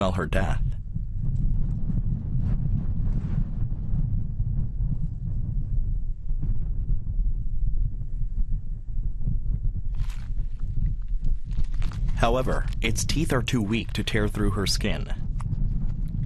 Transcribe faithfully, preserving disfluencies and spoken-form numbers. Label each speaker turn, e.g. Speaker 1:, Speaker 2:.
Speaker 1: smell her death. However, its teeth are too weak to tear through her skin.